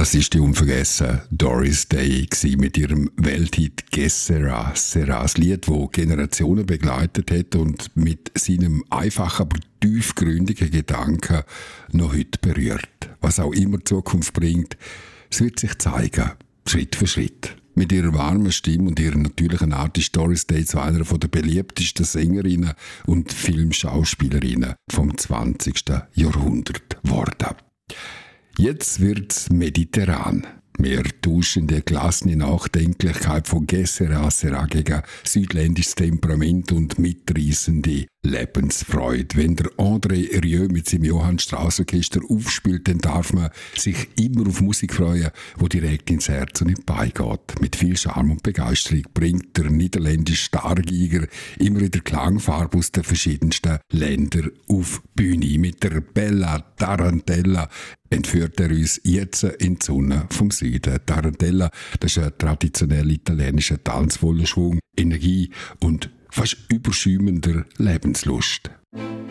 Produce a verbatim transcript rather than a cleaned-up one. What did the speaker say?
Das ist die unvergessene Doris Day mit ihrem Welthit «Que sera, sera», das Lied, das Generationen begleitet hat und mit seinem einfachen, aber tiefgründigen Gedanken noch heute berührt. Was auch immer die Zukunft bringt, es wird sich zeigen, Schritt für Schritt. Mit ihrer warmen Stimme und ihrer natürlichen Art ist Doris Day zu einer der beliebtesten Sängerinnen und Filmschauspielerinnen vom zwanzigsten Jahrhundert geworden. Jetzt wird's mediterran. Wir tauschen die gelassene Nachdenklichkeit von «Que sera, sera» gegen südländisches Temperament und mitreissende Lebensfreude. Wenn der André Rieu mit seinem Johann Strauss Orchester aufspielt, dann darf man sich immer auf Musik freuen, die direkt ins Herz und in die Beine geht. Mit viel Charme und Begeisterung bringt der niederländische Stargeiger immer wieder Klangfarbe aus den verschiedensten Ländern auf die Bühne. Mit der Bella Tarantella entführt er uns jetzt in die Sonne vom Süden. Tarantella, das ist ein traditionell italienischer Tanz voller Schwung, Energie und fast überschäumender Lebenslust.